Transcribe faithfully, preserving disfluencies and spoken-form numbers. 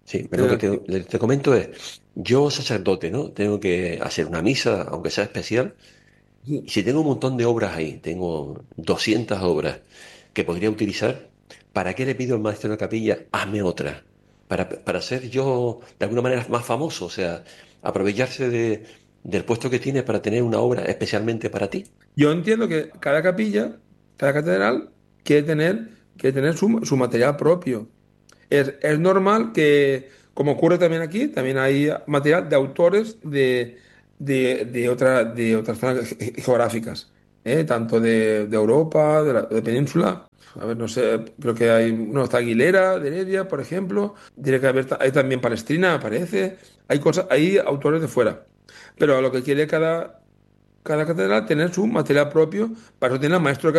Sí, pero lo que del te, le- te comento es, yo sacerdote, ¿no? Tengo que hacer una misa, aunque sea especial, y antiguo. si tengo un montón de obras ahí, tengo doscientas obras que podría utilizar, ¿para qué le pido al maestro de la capilla, hazme otra? Para, para ser yo, de alguna manera, más famoso, o sea, aprovecharse de, del puesto que tiene para tener una obra especialmente para ti. Yo entiendo que cada capilla, cada catedral, quiere tener, quiere tener su, su material propio. Es, es normal que, como ocurre también aquí, también hay material de autores de, de, de, otra- de otras zonas ge- geográficas, ¿eh? Tanto de, de Europa, de la de península. A ver, no sé, creo que hay, no, está Aguilera, de Heredia, por ejemplo. Tiene que haber, ta- hay también Palestina, aparece. Hay cosas, hay autores de fuera. Pero lo que quiere cada, cada catedral tener su material propio, para eso tiene el maestro